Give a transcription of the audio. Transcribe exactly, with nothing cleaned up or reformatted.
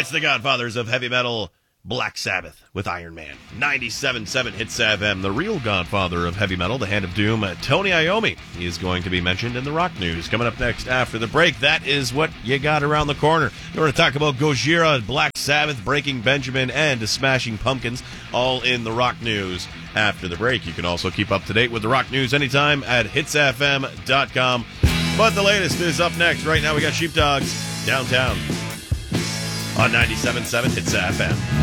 It's the Godfathers of Heavy Metal, Black Sabbath with Iron Man. ninety-seven point seven Hits F M. The real Godfather of Heavy Metal, the Hand of Doom, Tony Iommi, is going to be mentioned in the rock news. Coming up next after the break, that is what you got around the corner. We're going to talk about Gojira, Black Sabbath, Breaking Benjamin, and Smashing Pumpkins, all in the rock news after the break. You can also keep up to date with the rock news anytime at hits f m dot com. But the latest is up next. Right now we got Sheepdogs Downtown on ninety-seven point seven Hits F M.